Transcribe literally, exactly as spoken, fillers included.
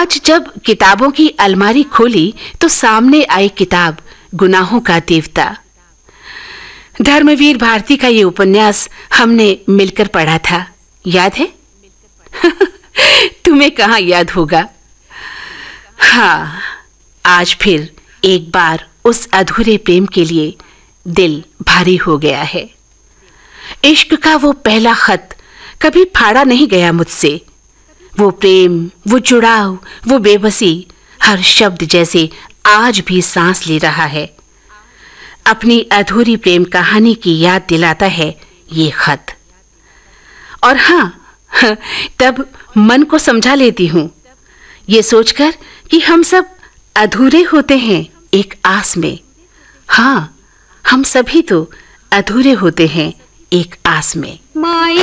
आज जब किताबों की अलमारी खोली तो सामने आई किताब गुनाहों का देवता। धर्मवीर भारती का ये उपन्यास हमने मिलकर पढ़ा था, याद है? तुम्हें कहाँ याद होगा। हाँ, आज फिर एक बार उस अधूरे प्रेम के लिए दिल भारी हो गया है। इश्क का वो पहला खत कभी फाड़ा नहीं गया मुझसे। वो प्रेम, वो जुड़ाव, वो बेबसी, हर शब्द जैसे आज भी सांस ले रहा है। अपनी अधूरी प्रेम कहानी की याद दिलाता है ये खत। और हाँ, तब मन को समझा लेती हूँ, ये सोचकर कि हम सब अधूरे होते हैं एक आस में। हाँ, हम सभी तो अधूरे होते हैं एक आस में।